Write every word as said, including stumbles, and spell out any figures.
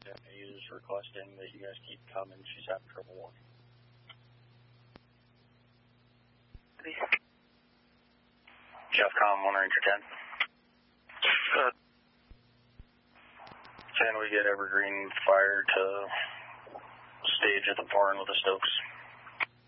Stephanie is requesting that you guys keep coming. She's having trouble walking. Jeffcom, one Ranger ten. Uh, can we get Evergreen Fire to stage at the barn with the Stokes?